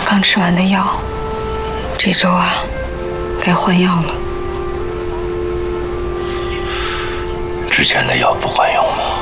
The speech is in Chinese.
刚吃完的药，这周啊，该换药了。 之前的药不管用吗？